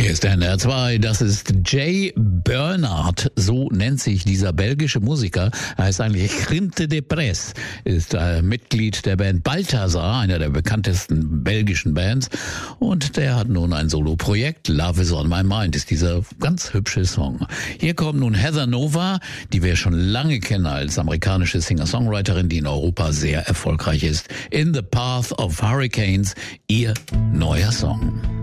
Hier ist der NDR 2, das ist Jay Bernard, so nennt sich dieser belgische Musiker. Er heißt eigentlich Grinte de Press, ist Mitglied der Band Balthazar, einer der bekanntesten belgischen Bands. Und der hat nun ein Soloprojekt, Love is on my mind, ist dieser ganz hübsche Song. Hier kommt nun Heather Nova, die wir schon lange kennen als amerikanische Singer-Songwriterin, die in Europa sehr erfolgreich ist. In the Path of Hurricanes, ihr neuer Song.